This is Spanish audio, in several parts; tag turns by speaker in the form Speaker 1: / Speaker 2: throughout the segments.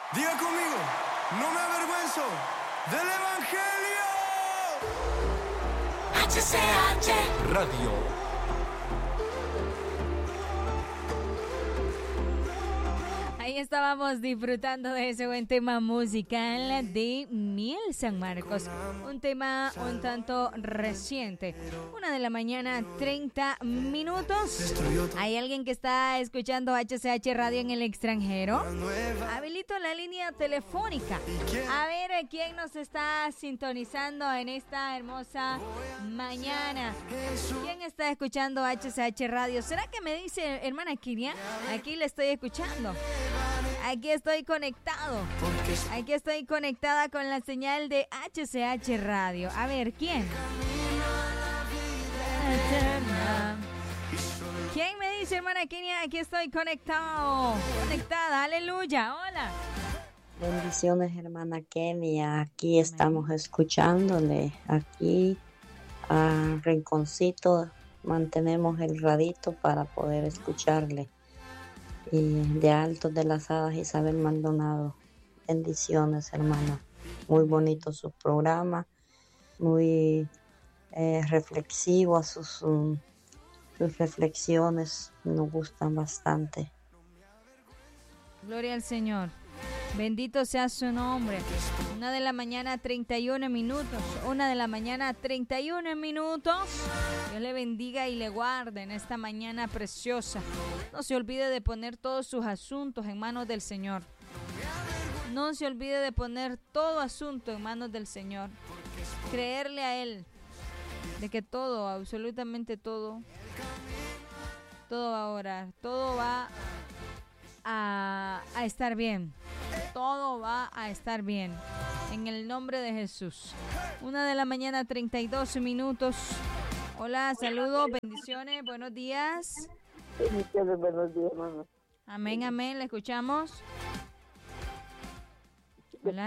Speaker 1: Diga conmigo, no me avergüenzo del Evangelio. HCH Radio.
Speaker 2: Ahí estábamos disfrutando de ese buen tema musical de Miel San Marcos, un tema un tanto reciente. 1:30 a.m. ¿Hay alguien que está escuchando HCH Radio en el extranjero? Habilito la línea telefónica. A ver quién nos está sintonizando en esta hermosa mañana. ¿Quién está escuchando HCH Radio? ¿Será que me dice hermana Kiria? Aquí le estoy escuchando. Aquí estoy conectado. Aquí estoy conectada con la señal de HCH Radio. A ver, ¿quién? ¿Quién me dice, hermana Kenia? Aquí estoy conectado. Conectada, aleluya. Hola.
Speaker 3: Bendiciones, hermana Kenia. Aquí estamos escuchándole. Aquí a Rinconcito mantenemos el radito para poder escucharle. Y de Altos de las Hadas, Isabel Maldonado. Bendiciones, hermana. Muy bonito su programa, muy reflexivo, sus reflexiones nos gustan bastante.
Speaker 2: Gloria al Señor. Bendito sea su nombre. 1:31 a.m. 1:31 a.m. Dios le bendiga y le guarde en esta mañana preciosa. No se olvide de poner todos sus asuntos en manos del Señor. No se olvide de poner todo asunto en manos del Señor. Creerle a Él de que todo, absolutamente todo va a orar, todo va a estar bien. Todo va a estar bien. En el nombre de Jesús. 1:32 a.m. Hola, saludos, bendiciones, buenos días.
Speaker 4: Bendiciones, buenos días, hermano.
Speaker 2: Amén, amén, le escuchamos. Hola.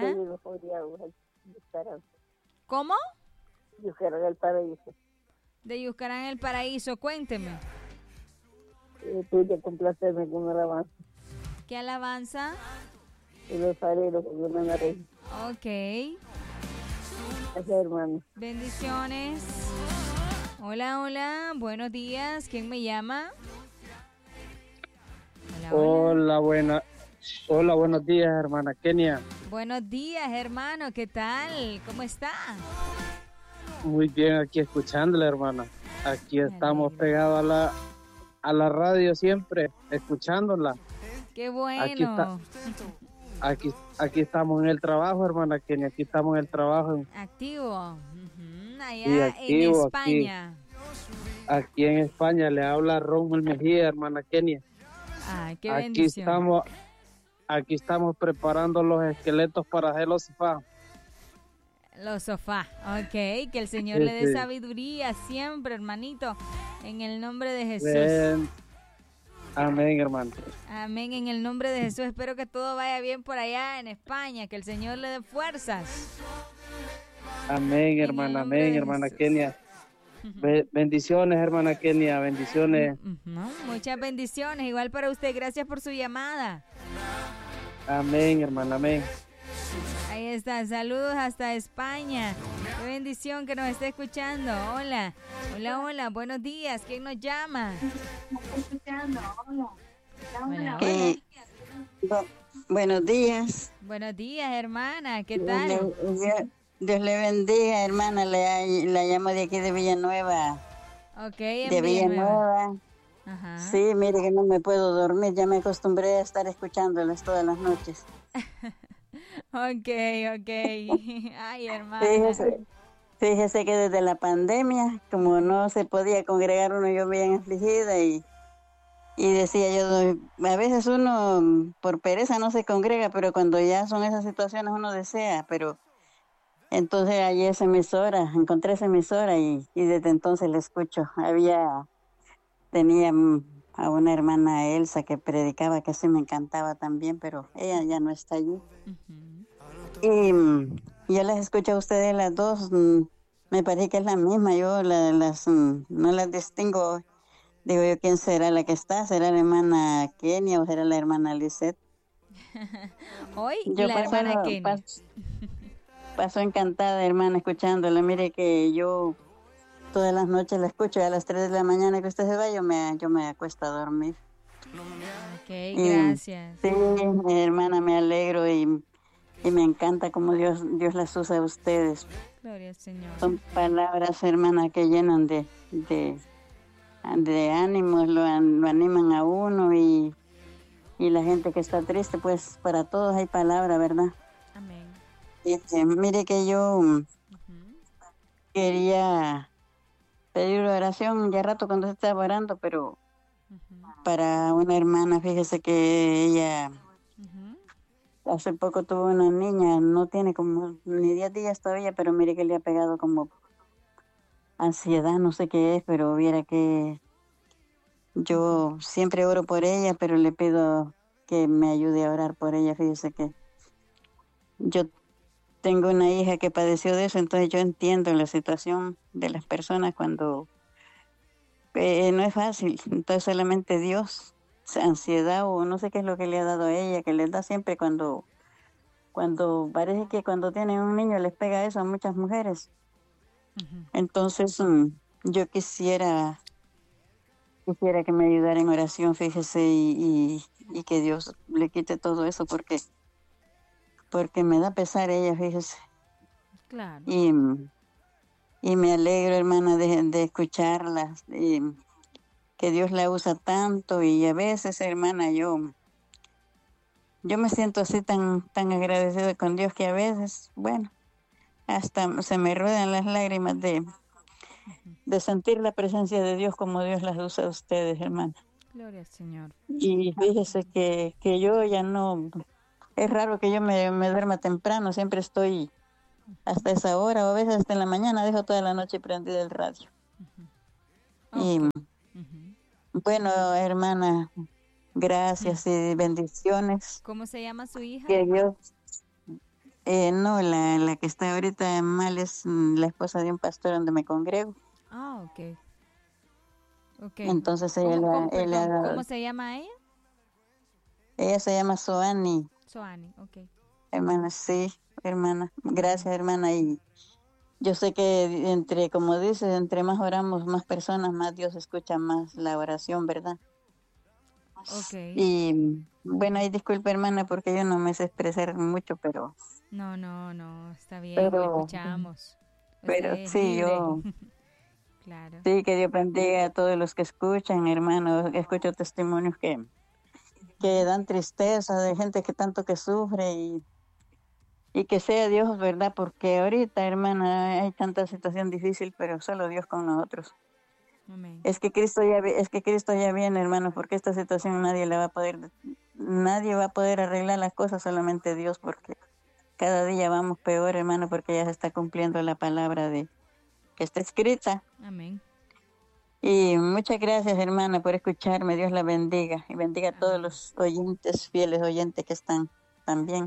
Speaker 2: ¿Cómo?
Speaker 4: Yuscarán el Paraíso.
Speaker 2: De Yuscarán el Paraíso, cuénteme.
Speaker 4: Pude complacerme con una alabanza.
Speaker 2: ¿Qué alabanza?
Speaker 4: Y los fareros con una nariz.
Speaker 2: Ok.
Speaker 4: Gracias, hermano.
Speaker 2: Bendiciones. Hola, hola, buenos días. ¿Quién me llama?
Speaker 5: Hola, buenos días, hermana Kenia.
Speaker 2: Buenos días, hermano. ¿Qué tal? ¿Cómo está?
Speaker 5: Muy bien, aquí escuchándola, hermana. Aquí estamos pegados a la radio siempre, escuchándola.
Speaker 2: Qué bueno.
Speaker 5: Aquí estamos en el trabajo, hermana Kenia. Aquí estamos en el trabajo.
Speaker 2: Activo. Allá activo, en España.
Speaker 5: Aquí en España le habla Rómulo Mejía, hermana Kenia.
Speaker 2: Ay, qué bendición.
Speaker 5: Aquí estamos preparando los esqueletos para hacer los sofás.
Speaker 2: Los sofás, ok. Que el Señor le dé sabiduría siempre, hermanito. En el nombre de Jesús.
Speaker 5: Amén, hermano.
Speaker 2: Amén, en el nombre de Jesús. Espero que todo vaya bien por allá en España. Que el Señor le dé fuerzas.
Speaker 5: Amén, hermana. Amén, hermana Kenia. Bendiciones, hermana Kenia. Bendiciones.
Speaker 2: Muchas bendiciones. Igual para usted. Gracias por su llamada.
Speaker 5: Amén, hermana. Amén.
Speaker 2: Ahí está. Saludos hasta España. Qué bendición que nos esté escuchando. Hola. Hola, hola. Buenos días. ¿Quién nos llama?
Speaker 3: Hola. Buenos días.
Speaker 2: Buenos días, hermana. ¿Qué tal?
Speaker 3: Dios le bendiga, hermana. La llamo de aquí de Villanueva.
Speaker 2: Ok,
Speaker 3: de Villanueva.
Speaker 2: Ajá.
Speaker 3: Sí, mire que no me puedo dormir. Ya me acostumbré a estar escuchándolas todas las noches.
Speaker 2: Ok. Ay, hermana.
Speaker 3: Fíjese que desde la pandemia, como no se podía congregar uno, yo bien afligida y decía yo, a veces uno por pereza no se congrega, pero cuando ya son esas situaciones uno desea, pero entonces allí encontré esa emisora y desde entonces la escucho. Tenía a una hermana Elsa que predicaba, que sí me encantaba también, pero ella ya no está allí. Uh-huh. Y yo las escucho a ustedes las dos, me parece que es la misma, yo no las distingo. Digo yo, ¿quién será la que está? ¿Será la hermana Kenia o será la hermana Lisette?
Speaker 2: Hoy
Speaker 3: Yo
Speaker 2: la hermana Kenny.
Speaker 3: Paso encantada, hermana, escuchándola. Mire que yo todas las noches la escucho y a las 3 de la mañana que usted se va, yo me acuesto a dormir.
Speaker 2: Ok, gracias.
Speaker 3: Sí, hermana, me alegro y me encanta cómo Dios las usa a ustedes.
Speaker 2: Gloria al Señor.
Speaker 3: Son palabras, hermana, que llenan de ánimos, lo animan a uno y la gente que está triste, pues para todos hay palabra, ¿verdad?
Speaker 2: Amén.
Speaker 3: Mire que yo quería pedir oración ya rato cuando se estaba orando, pero para una hermana, fíjese que ella hace poco tuvo una niña, no tiene como ni 10 días todavía, pero mire que le ha pegado como ansiedad, no sé qué es, pero viera que yo siempre oro por ella, pero le pido que me ayude a orar por ella. Fíjese que yo tengo una hija que padeció de eso, entonces yo entiendo la situación de las personas cuando no es fácil. Entonces solamente Dios, ansiedad o no sé qué es lo que le ha dado a ella, que les da siempre cuando parece que cuando tienen un niño les pega eso a muchas mujeres. Entonces yo quisiera que me ayudara en oración, fíjese, y que Dios le quite todo eso porque me da pesar ella, fíjese.
Speaker 2: Claro.
Speaker 3: Y me alegro, hermana, de escucharla, que Dios la usa tanto y a veces, hermana, yo me siento así tan agradecida con Dios que a veces, bueno, hasta se me ruedan las lágrimas de sentir la presencia de Dios como Dios las usa a ustedes, hermana.
Speaker 2: Gloria al Señor.
Speaker 3: Y fíjese que yo ya no, es raro que yo me duerma temprano, siempre estoy hasta esa hora o a veces hasta en la mañana, dejo toda la noche prendida el radio. Y bueno, hermana, gracias y bendiciones.
Speaker 2: ¿Cómo se llama su hija?
Speaker 3: Que Dios, no, la que está ahorita mal es la esposa de un pastor donde me congrego.
Speaker 2: Ah, okay.
Speaker 3: Entonces
Speaker 2: ¿Cómo se llama ella?
Speaker 3: Ella se llama Soani.
Speaker 2: Soani, okay.
Speaker 3: Hermana, sí, hermana. Gracias, hermana. Y yo sé que como dices, entre más oramos, más personas, más Dios escucha más la oración, ¿verdad?
Speaker 2: Okay.
Speaker 3: Y bueno, ahí disculpe, hermana, porque yo no me sé expresar mucho, pero...
Speaker 2: No, está bien, lo escuchamos.
Speaker 3: Pero sí, yo...
Speaker 2: Claro.
Speaker 3: Sí, que Dios bendiga a todos los que escuchan, hermano. Escucho testimonios que dan tristeza de gente que tanto que sufre y que sea Dios, ¿verdad? Porque ahorita, hermana, hay tanta situación difícil, pero solo Dios con nosotros.
Speaker 2: Amén.
Speaker 3: Es que Cristo ya viene, hermano, porque esta situación nadie va a poder arreglar las cosas, solamente Dios, porque cada día vamos peor, hermano, porque ya se está cumpliendo la palabra que está escrita.
Speaker 2: Amén.
Speaker 3: Y muchas gracias, hermana, por escucharme. Dios la bendiga y bendiga a todos los oyentes, fieles oyentes que están también.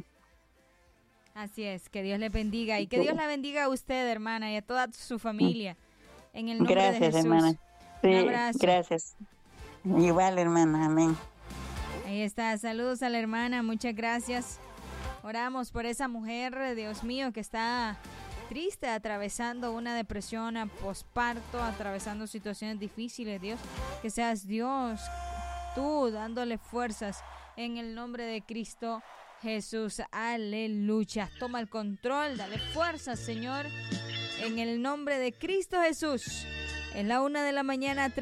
Speaker 2: Así es, que Dios le bendiga y que Dios la bendiga a usted, hermana, y a toda su familia. En el nombre de Jesús.
Speaker 3: Hermana. Sí,
Speaker 2: un abrazo.
Speaker 3: Gracias. Igual, hermana. Amén.
Speaker 2: Ahí está. Saludos a la hermana. Muchas gracias. Oramos por esa mujer, Dios mío, que está triste, atravesando una depresión posparto, atravesando situaciones difíciles, Dios. Que seas Dios, tú, dándole fuerzas en el nombre de Cristo Jesús. Aleluya. Toma el control, dale fuerzas, Señor, en el nombre de Cristo Jesús. En la 1:39 a.m,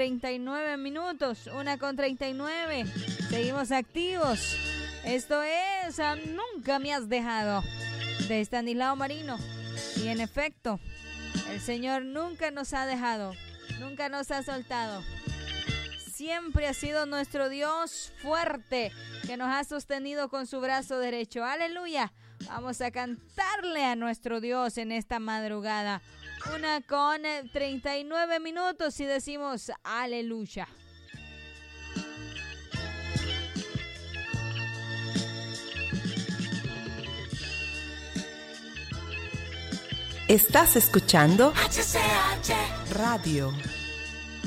Speaker 2: 1:39. Seguimos activos. Esto es Nunca me has dejado, de Estanislao Marino. Y en efecto, el Señor nunca nos ha dejado, nunca nos ha soltado. Siempre ha sido nuestro Dios fuerte, que nos ha sostenido con su brazo derecho. Aleluya. Vamos a cantarle a nuestro Dios en esta madrugada. 1:39 y decimos aleluya.
Speaker 6: Estás escuchando HCH Radio.